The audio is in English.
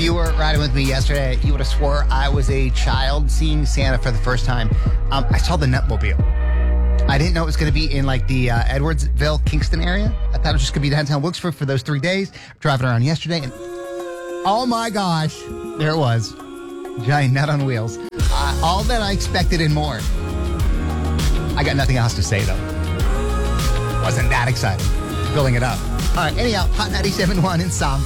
you were riding with me yesterday, you would have swore I was a child seeing Santa for the first time. I saw the Nutmobile. I didn't know it was going to be in like the Edwardsville, Kingston area. I thought it was just going to be downtown Wilkesburg for those 3 days. Driving around yesterday, and oh my gosh, there it was. Giant nut on wheels. All that I expected and more. I got nothing else to say, though. Wasn't that exciting. Filling it up. All right, anyhow, Hot 97.1 in Somber.